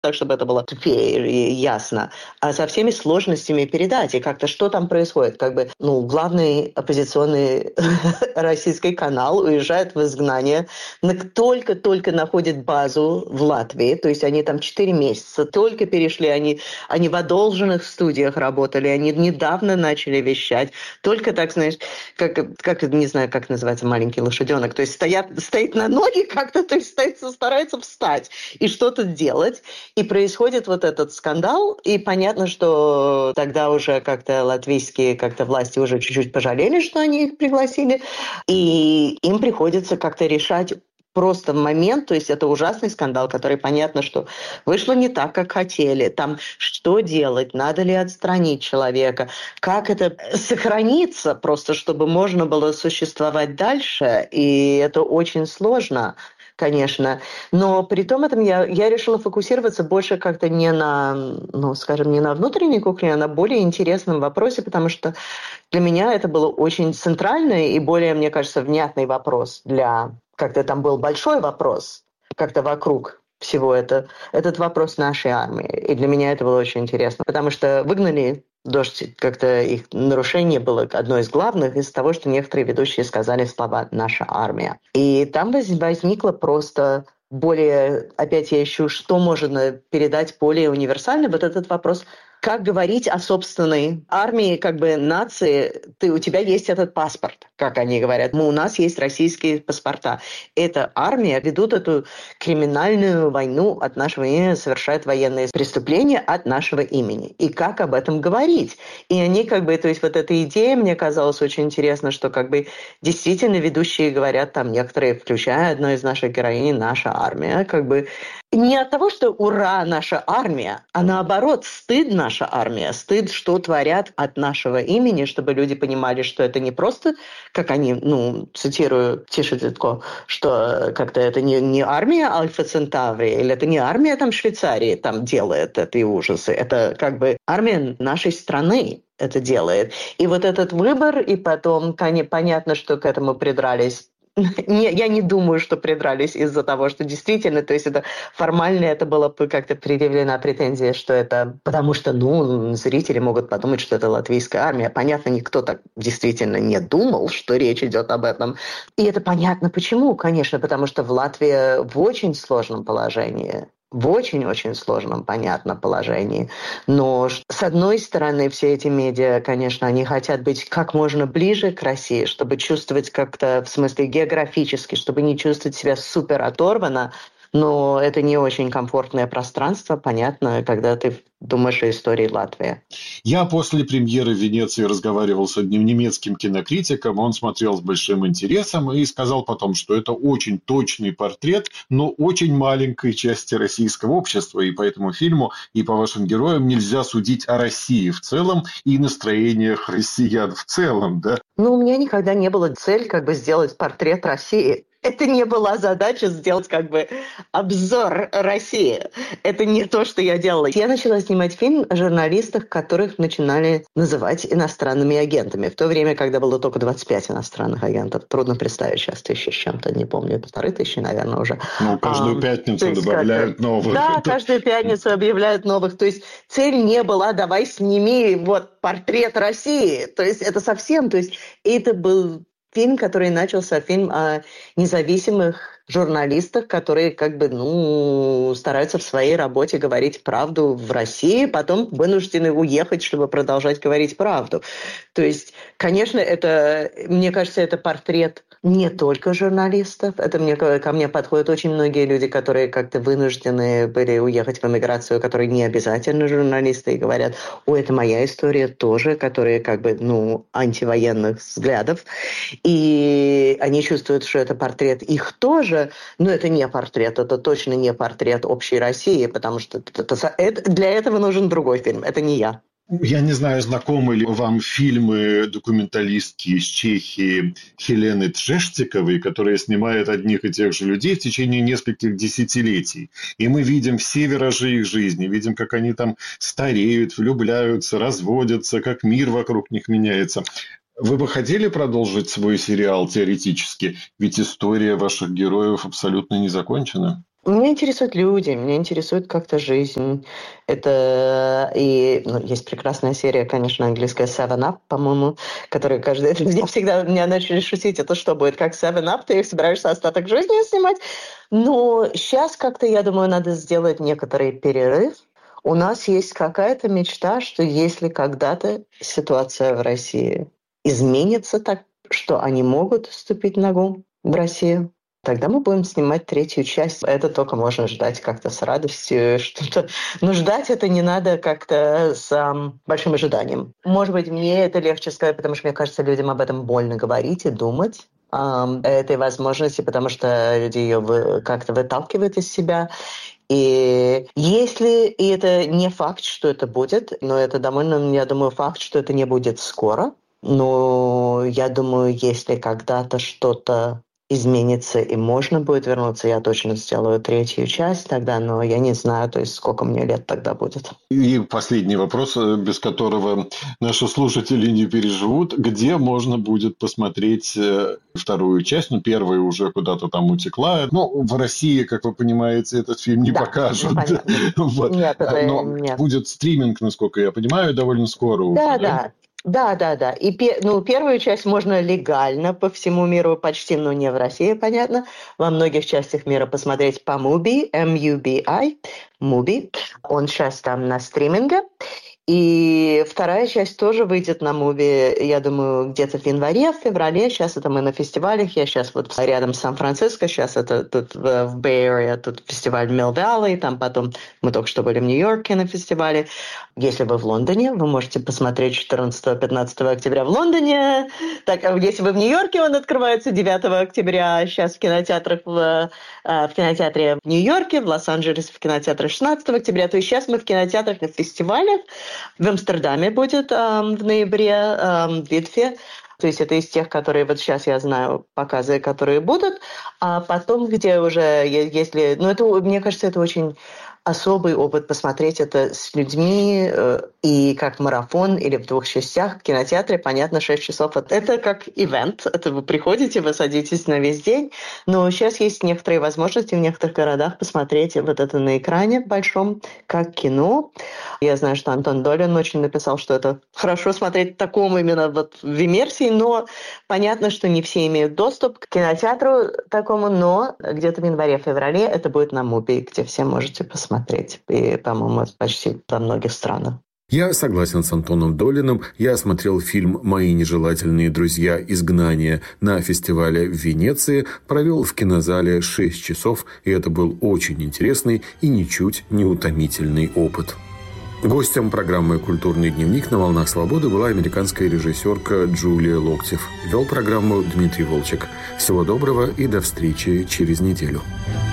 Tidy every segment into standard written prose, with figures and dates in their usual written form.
так, чтобы это было тупее и ясно, а со всеми сложностями передачи, как-то что там происходит. Как бы, главный оппозиционный российский канал уезжает в изгнание, только-только находит базу в Латвии, то есть они там 4 месяца, только перешли, они в одолженных студиях работали, они недавно начали вещать, только так, знаешь, как не знаю, как называется маленький лошаденок, то есть стоит на ноги как-то, то есть старается встать и что-то делать. И происходит вот этот скандал, и понятно, что тогда уже как-то латвийские власти уже чуть-чуть пожалели, что они их пригласили, и им приходится как-то решать просто в момент, то есть это ужасный скандал, который понятно, что вышло не так, как хотели. Там что делать, надо ли отстранить человека, как это сохраниться просто, чтобы можно было существовать дальше, и это очень сложно. Конечно. Но при том этом я решила фокусироваться больше как-то не на, не на внутренней кухне, а на более интересном вопросе, потому что для меня это было очень центральный и более, мне кажется, внятный вопрос как-то там был большой вопрос, как-то вокруг всего этот вопрос нашей армии. И для меня это было очень интересно, потому что выгнали дождь, как-то их нарушение было одно из главных из того, что некоторые ведущие сказали слова «наша армия». И там возникло просто более, опять я ищу, что можно передать более универсально, вот этот вопрос, как говорить о собственной армии, нации. У тебя есть этот паспорт, как они говорят. У нас есть российские паспорта. Эта армия ведут эту криминальную войну от нашего имени, совершает военные преступления от нашего имени. И как об этом говорить? И они то есть вот эта идея мне казалась очень интересно, что действительно ведущие говорят там некоторые, включая одну из наших героинь, наша армия, не от того, что «ура, наша армия», а наоборот, стыд наша армия, стыд, что творят от нашего имени, чтобы люди понимали, что это не просто, как они, цитирую Тише Дзитко, что как-то это не армия Альфа Центаври, или это не армия там Швейцарии там делает эти ужасы, это армия нашей страны это делает. И вот этот выбор, и потом понятно, что к этому придрались. Я не думаю, что придрались из-за того, что действительно, то есть это формально это было как-то предъявлена претензия, что это потому что, зрители могут подумать, что это латвийская армия. Понятно, никто так действительно не думал, что речь идет об этом. И это понятно почему, конечно, потому что в Латвии в очень сложном положении. В очень-очень сложном, понятно, положении. Но, с одной стороны, все эти медиа, конечно, они хотят быть как можно ближе к России, чтобы чувствовать как-то, в смысле географически, чтобы не чувствовать себя супер оторванно, но это не очень комфортное пространство, понятно, когда ты думаешь о истории Латвии. Я после премьеры в Венеции разговаривал с одним немецким кинокритиком, он смотрел с большим интересом и сказал потом, что это очень точный портрет, но очень маленькой части российского общества, и по этому фильму, и по вашим героям нельзя судить о России в целом и настроениях россиян в целом, да? У меня никогда не было цель сделать портрет России. Это не была задача сделать обзор России. Это не то, что я делала. Я начала снимать фильм о журналистах, которых начинали называть иностранными агентами. В то время, когда было только 25 иностранных агентов. Трудно представить, сейчас 1000 с чем-то, не помню, 1500, наверное, уже. Каждую пятницу добавляют новых. Да, каждую пятницу объявляют новых. То есть цель не была «давай сними портрет России». То есть это совсем... То есть это был фильм, который начался, фильм о независимых журналистах, которые стараются в своей работе говорить правду в России, потом вынуждены уехать, чтобы продолжать говорить правду. То есть, конечно, мне кажется, это портрет не только журналистов. Ко мне подходят очень многие люди, которые как-то вынуждены были уехать в эмиграцию, которые не обязательно журналисты, и говорят: это моя история тоже, которые антивоенных взглядов. И они чувствуют, что это портрет их тоже, но это не портрет, это точно не портрет общей России, потому что для этого нужен другой фильм, это не я. Я не знаю, знакомы ли вам фильмы документалистки из Чехии Хелены Тшештиковой, которая снимает одних и тех же людей в течение нескольких десятилетий. И мы видим все виражи их жизни, видим, как они там стареют, влюбляются, разводятся, как мир вокруг них меняется. Вы бы хотели продолжить свой сериал теоретически? Ведь история ваших героев абсолютно не закончена. Меня интересуют люди, меня интересует как-то жизнь. Это и есть прекрасная серия, конечно, английская Seven Up, по-моему, которая каждый... Я всегда меня начали шутить, это что будет, как Seven Up, ты их собираешься остаток жизни снимать? Но сейчас как-то, я думаю, надо сделать некоторый перерыв. У нас есть какая-то мечта, что если когда-то ситуация в России изменится так, что они могут вступить ногу в Россию, тогда мы будем снимать третью часть. Это только можно ждать как-то с радостью. Что-то. Но ждать это не надо как-то с большим ожиданием. Может быть, мне это легче сказать, потому что, мне кажется, людям об этом больно говорить и думать этой возможности, потому что люди ее как-то выталкивают из себя. И это не факт, что это будет, но это довольно, я думаю, факт, что это не будет скоро. Но я думаю, если когда-то что-то изменится и можно будет вернуться, я точно сделаю третью часть тогда, но я не знаю, то есть сколько мне лет тогда будет. И последний вопрос, без которого наши слушатели не переживут. Где можно будет посмотреть вторую часть? Первая уже куда-то там утекла. В России, как вы понимаете, этот фильм не покажут. Вот. Нет, Но будет стриминг, насколько я понимаю, довольно скоро уже. Да. И первую часть можно легально по всему миру, почти, но не в России, понятно, во многих частях мира посмотреть по Mubi, M-U-B-I, Mubi. Он сейчас там на стриминге. И вторая часть тоже выйдет на Mubi, я думаю, где-то в январе, в феврале. Сейчас это мы на фестивалях. Я сейчас вот рядом с Сан-Франциско. Сейчас это тут в Bay Area, тут фестиваль Mill Valley. Там потом мы только что были в Нью-Йорке на фестивале. Если вы в Лондоне, вы можете посмотреть 14-15 октября в Лондоне. Так, если вы в Нью-Йорке, он открывается 9 октября. Сейчас в кинотеатрах в кинотеатре в Нью-Йорке, в Лос-Анджелесе в кинотеатре 16 октября. То есть сейчас мы в кинотеатрах на фестивалях. В Амстердаме будет в ноябре, в Витфе. То есть это из тех, которые вот сейчас я знаю, показы, которые будут. А потом, где уже, если... мне кажется, это очень особый опыт посмотреть это с людьми и как марафон или в 2 частях в кинотеатре, понятно, 6 часов. Это как ивент, это вы приходите, вы садитесь на весь день, но сейчас есть некоторые возможности в некоторых городах посмотреть вот это на экране большом, как кино. Я знаю, что Антон Долин очень написал, что это хорошо смотреть в таком именно вот в иммерсии, но понятно, что не все имеют доступ к кинотеатру такому, но где-то в январе-феврале это будет на Mubi, где все можете посмотреть. И, по-моему, это почти во многих странах. Я согласен с Антоном Долиным. Я смотрел фильм «Мои нежелательные друзья. Изгнание» на фестивале в Венеции, провел в кинозале 6 часов, и это был очень интересный и ничуть не утомительный опыт. Гостем программы «Культурный дневник» на «Волнах свободы» была американская режиссерка Джулия Локтев. Вел программу Дмитрий Волчек. Всего доброго и до встречи через неделю.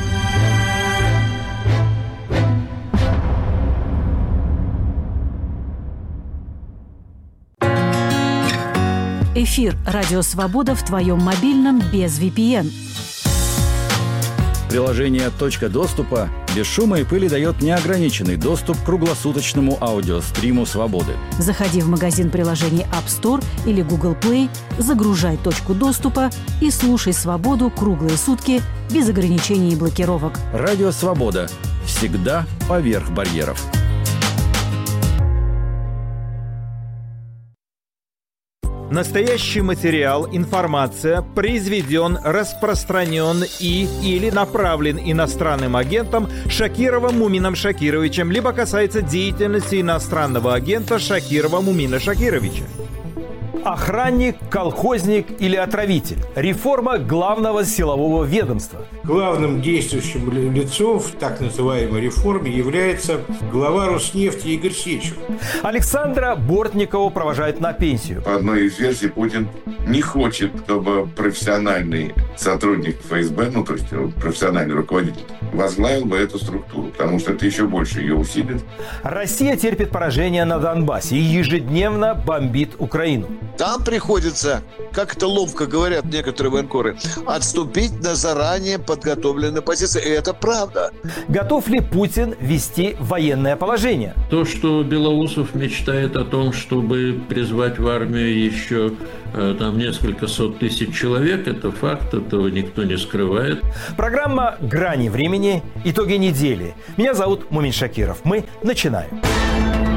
Эфир «Радио Свобода» в твоем мобильном без VPN. Приложение «Точка доступа» без шума и пыли дает неограниченный доступ к круглосуточному аудиостриму «Свободы». Заходи в магазин приложений App Store или Google Play, загружай «Точку доступа» и слушай «Свободу» круглые сутки без ограничений и блокировок. Радио «Свобода». Всегда поверх барьеров. Настоящий материал, информация произведен, распространен или направлен иностранным агентом Шакировым Мумином Шакировичем, либо касается деятельности иностранного агента Шакирова Мумина Шакировича. Охранник, колхозник или отравитель. Реформа главного силового ведомства. Главным действующим лицом в так называемой реформе является глава Роснефти Игорь Сечев. Александра Бортникова провожают на пенсию. По одной из версий, Путин не хочет, чтобы профессиональный сотрудник ФСБ, то есть профессиональный руководитель, возглавил бы эту структуру, потому что это еще больше ее усилит. Россия терпит поражение на Донбассе и ежедневно бомбит Украину. Там приходится, как это ловко говорят некоторые военкоры, отступить на заранее подготовленные позиции. И это правда. Готов ли Путин ввести военное положение? То, что Белоусов мечтает о том, чтобы призвать в армию еще несколько сот тысяч человек, это факт, этого никто не скрывает. Программа «Грани времени. Итоги недели». Меня зовут Мумин Шакиров. Мы начинаем.